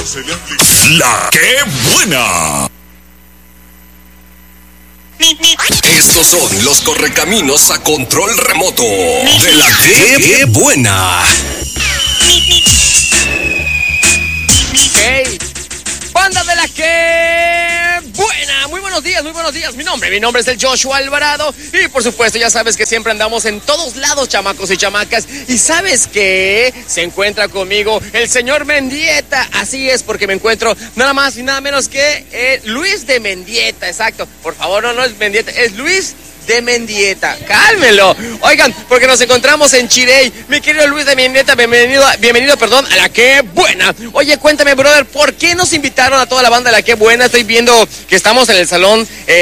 La que buena. Estos son los correcaminos a control remoto de la que buena. Hey, banda de la que buena. Muy buenos días, muy buenos días. Mi nombre es el Joshua Alvarado. Y por supuesto ya sabes que siempre andamos en todos lados, chamacos y chamacas. Y sabes que se encuentra conmigo el señor Mendieta. Así es, porque me encuentro nada más y nada menos que Luis de Mendieta. Exacto, por favor, no es Mendieta, es Luis de Mendieta, cálmelo. Oigan, porque nos encontramos en Chirey. Mi querido Luis de Mendieta, bienvenido, a La Que Buena. Oye, cuéntame, brother, ¿por qué nos invitaron a toda la banda de La Que Buena? Estoy viendo que estamos en el salón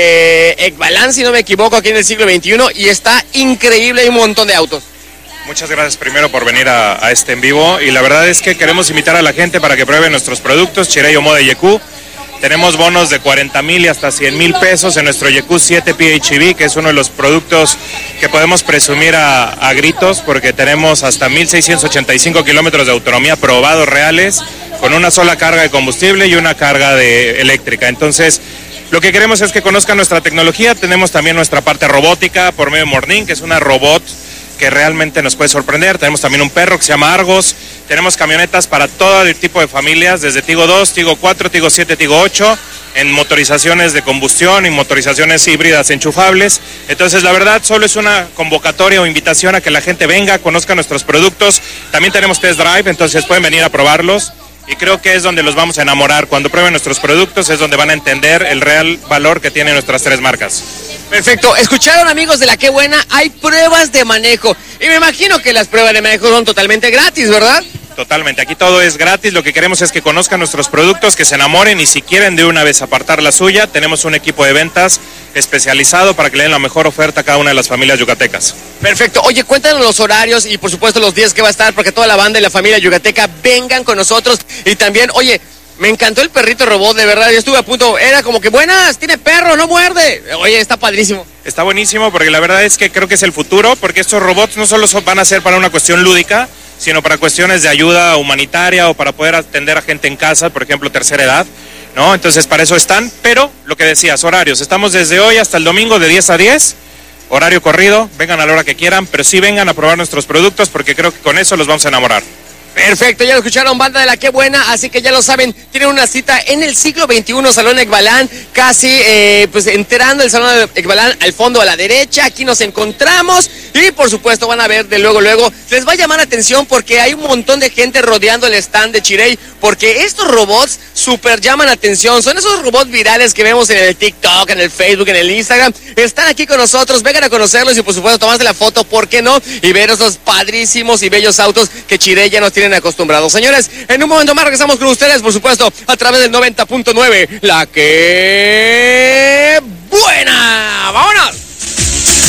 Ekbalan, si no me equivoco, aquí en el siglo XXI, y está increíble, hay un montón de autos. Muchas gracias primero por venir a este en vivo, y la verdad es que queremos invitar a la gente para que pruebe nuestros productos, Chirey Omoda y YQ. Tenemos bonos de 40,000 y hasta 100,000 pesos en nuestro YQ 7 PHEV, que es uno de los productos que podemos presumir a gritos, porque tenemos hasta 1,685 kilómetros de autonomía probados reales, con una sola carga de combustible y una carga de eléctrica. Entonces, lo que queremos es que conozcan nuestra tecnología. Tenemos también nuestra parte robótica por medio de Morning, que es una robot que realmente nos puede sorprender. Tenemos también un perro que se llama Argos. Tenemos camionetas para todo el tipo de familias, desde Tigo 2, Tigo 4, Tigo 7, Tigo 8, en motorizaciones de combustión y motorizaciones híbridas enchufables. Entonces, la verdad, solo es una convocatoria o invitación a que la gente venga, conozca nuestros productos. También tenemos test drive, entonces pueden venir a probarlos. Y creo que es donde los vamos a enamorar. Cuando prueben nuestros productos es donde van a entender el real valor que tienen nuestras tres marcas. Perfecto, escucharon, amigos de La Que Buena, hay pruebas de manejo. Y me imagino que las pruebas de manejo son totalmente gratis, ¿verdad? Totalmente, aquí todo es gratis. Lo que queremos es que conozcan nuestros productos, que se enamoren, y si quieren de una vez apartar la suya, tenemos un equipo de ventas especializado para que le den la mejor oferta a cada una de las familias yucatecas. Perfecto, oye, cuéntanos los horarios y por supuesto los días que va a estar, porque toda la banda y la familia yucateca vengan con nosotros. Y también, oye, me encantó el perrito robot, de verdad, yo estuve a punto, era como que buenas, tiene perro, no muerde. Oye, está padrísimo. Está buenísimo, porque la verdad es que creo que es el futuro, porque estos robots no solo van a ser para una cuestión lúdica, sino para cuestiones de ayuda humanitaria o para poder atender a gente en casa, por ejemplo, tercera edad, ¿no? Entonces, para eso están, pero lo que decías, horarios, estamos desde hoy hasta el domingo de 10 a 10, horario corrido, vengan a la hora que quieran, pero sí vengan a probar nuestros productos, porque creo que con eso los vamos a enamorar. Perfecto, ya lo escucharon, banda de La Que Buena, así que ya lo saben, tienen una cita en el siglo XXI, Salón Ekbalan, casi pues entrando el Salón Ekbalan al fondo a la derecha, aquí nos encontramos y por supuesto van a ver de luego, les va a llamar la atención porque hay un montón de gente rodeando el stand de Chirey, porque estos robots super llaman la atención, son esos robots virales que vemos en el TikTok, en el Facebook, en el Instagram, están aquí con nosotros, vengan a conocerlos y por supuesto tomarse la foto, ¿por qué no? Y ver esos padrísimos y bellos autos que Chirey ya nos tiene acostumbrados. Señores, en un momento más regresamos con ustedes, por supuesto, a través del 90.9, La Que Buena. ¡Vámonos!